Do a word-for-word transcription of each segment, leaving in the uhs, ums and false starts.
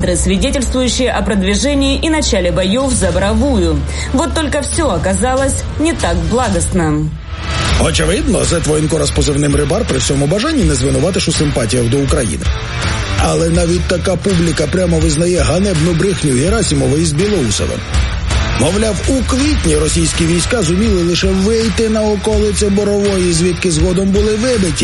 кадры, свидетельствующие о продвижении и начале боев за Боровую. Вот только все оказалось не так благостно. Очевидно, зет-воєнкора з позивним «Рибар» при всьому бажанні не звинуватиш у симпатіях до України. Але навіть така публіка прямо визнає ганебну брехню Герасимова із Білоусовим. Мовляв, у квітні російські війська зуміли лише вийти на околиці Борової, звідки згодом були вибиті.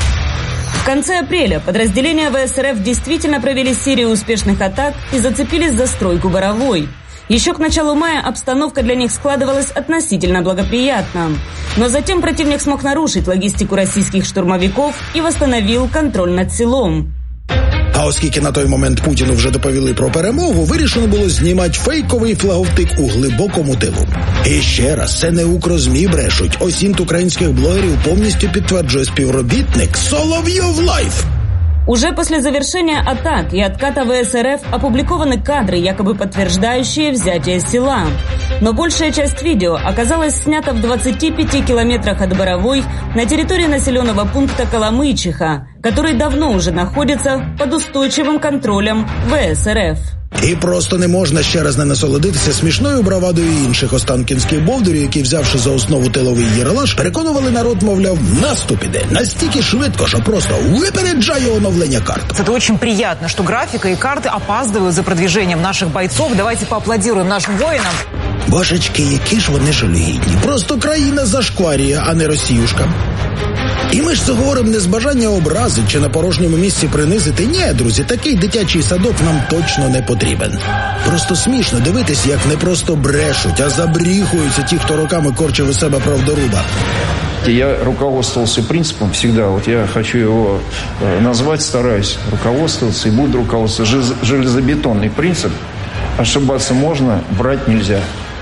В конце апреля подразделения ВСРФ действительно провели серию успешных атак и зацепились за стройку Боровой. Еще к началу мая обстановка для них складывалась относительно благоприятно. Но затем противник смог нарушить логистику российских штурмовиков и восстановил контроль над селом. А оскільки на той момент Путіну вже доповіли про перемогу, вирішено було знімати фейковий флаговтик у глибокому тилу. І ще раз, це не укрзмі брешуть. Осінт українських блогерів повністю підтверджує співробітник Соловйов Лайф. Уже после завершения атак и отката ВСРФ опубликованы кадры, якобы подтверждающие взятие села. Но большая часть видео оказалась снята в двадцати пяти километрах от Боровой на территории населенного пункта Коломычиха, который давно уже находится под устойчивым контролем ВСРФ. І просто не можна ще раз не насолодитися смішною бравадою інших останкінських бовдурів, які, взявши за основу тиловий єралаш, переконували народ, мовляв, наступ іде настільки швидко, що просто випереджає оновлення карт. Это очень приятно, что графика и карты опаздывают за продвижением наших бойцов. Давайте поаплодируем нашим воинам. Божечки, які ж вони жалюгідні. Просто країна зашкварює, а не Росіюшка. І ми ж це говоримо не з бажання образи чи на порожньому місці принизити. Ні, друзі, такий дитячий садок нам точно не потрібен. Просто смішно дивитись, як не просто брешуть, а забріхуються ті, хто роками корчив із себе правдоруба. Я руководствовался принципом всегда, вот я хочу его э, назвать, стараюсь руководствоваться и буду руководствоваться. Железобетонный принцип: ошибаться можно, брать нельзя.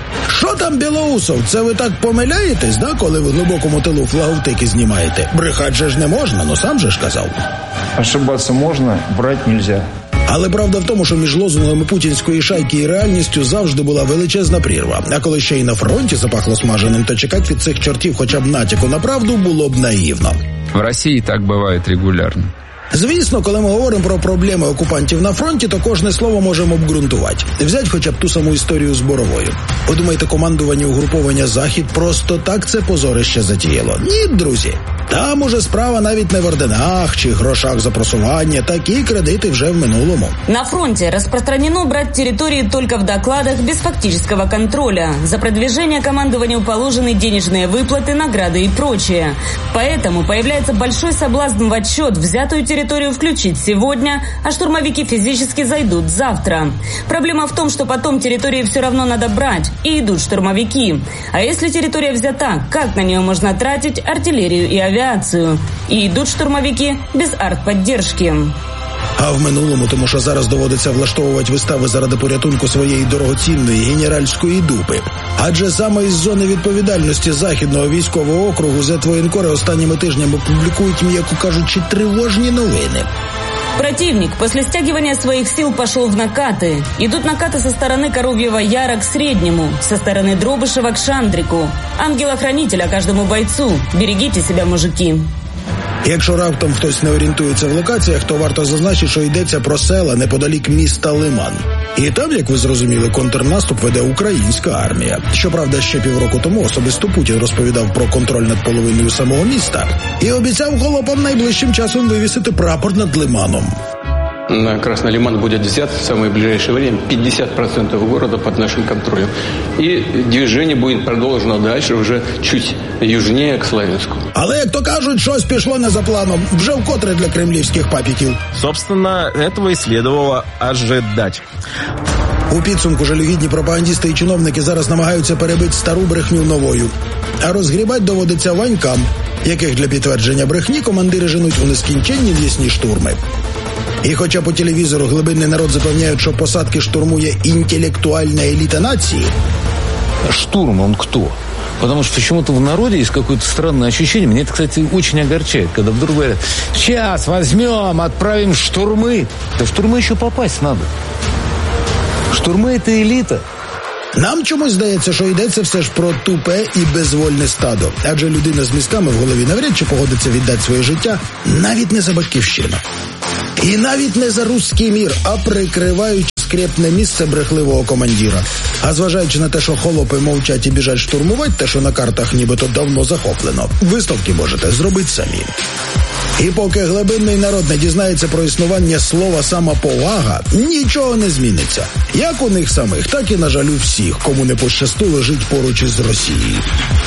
Що там, Білоусов, це ви так помиляєтесь, да, коли в глибокому тилу флаговтики знімаєте? Брехать же ж не можна, ну сам же ж казав. Ошибаться можно, брать нельзя. Але правда в тому, що між лозунгами путінської шайки і реальністю завжди була величезна прірва. А коли ще й на фронті запахло смаженим, то чекати від цих чортів хоча б натяку на правду було б наївно. В Росії так буває регулярно. Звісно, коли ми говоримо про проблеми окупантів на фронті, то кожне слово можемо обґрунтувати. Взять хоча б ту саму історію з Боровою. Ви думаєте, командування угруповання «Захід» просто так це позорище затіяло? Ні, друзі. Там уже справа навіть не в орденах чи грошах за просування. Такі кредити вже в минулому. На фронте распространено брать территории только в докладах без фактического контроля. За продвижение командованию положены денежные выплаты, награды и прочее. Поэтому появляется большой соблазн в отчет взятую территорию включить сегодня, а штурмовики физически зайдут завтра. Проблема в том, что потом территории все равно надо брать, и идут штурмовики. А если территория взята, как на нее можно тратить артиллерию и авиацию? авиацию. И идут штурмовики без артподдержки. А в минулому, тому що зараз доводиться влаштовувати вистави заради порятунку своєї дорогоцінної генеральської дупи. Адже саме із зони відповідальності Західного військового округу зет-воєнкори останніми тижнями публікують, м'яко кажучи, тривожні новини. Противник после стягивания своих сил пошел в накаты. Идут накаты со стороны Коровьего Яра к Среднему, со стороны Дробышева к Шандрику. Ангела-хранителя каждому бойцу. Берегите себя, мужики. Якщо раптом хтось не орієнтується в локаціях, то варто зазначити, що йдеться про села неподалік міста Лиман. І там, як ви зрозуміли, контрнаступ веде українська армія. Щоправда, ще півроку тому особисто Путін розповідав про контроль над половиною самого міста і обіцяв холопам найближчим часом вивісити прапор над Лиманом. На Красный Лиман будет взят в самое ближайшее время. пятьдесят процентов города под нашим контролем. И движение будет продолжено дальше, уже чуть южнее, к Славянску. Але, як то кажуть, щось пішло не за планом. Вже вкотре для кремлівських папіків. Собственно, этого и следовало ожидать. У підсумку жалюгідні пропагандісти і чиновники зараз намагаються перебити стару брехню новою. А розгрібати доводиться ванькам, яких для підтвердження брехні командири женуть у нескінченні в'ясні штурми. І хоча по телевізору глибинний народ запевняють, що посадки штурмує інтелектуальна еліта нації. Штурм он кто? Потому что почему-то в народе есть какое-то странное ощущение. Меня это, кстати, очень огорчает, когда вдруг говорят: сейчас возьмем, отправим штурмы. Да в штурмы еще попасть надо. Штурмы – это элита. Нам чомусь здається, що йдеться все ж про тупе і безвольне стадо. Адже людина з мізками в голові навряд чи погодиться віддати своє життя навіть не за батьківщину. І навіть не за руський мір, а прикриваючи скрєпне місце брехливого командира. А зважаючи на те, що холопи мовчать і біжать штурмувати те, що на картах нібито давно захоплено, висновки можете зробити самі. І поки глибинний народ не дізнається про існування слова «самоповага», нічого не зміниться. Як у них самих, так і, на жаль, у всіх, кому не пощастило жити поруч із Росією.